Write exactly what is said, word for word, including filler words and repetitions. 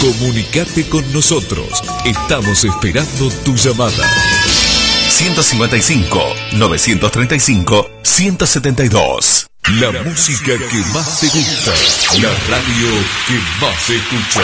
Comunicate con nosotros. Estamos esperando tu llamada. ciento cincuenta y cinco, novecientos treinta y cinco, ciento setenta y dos. La música que más te gusta. La radio que más se escucha.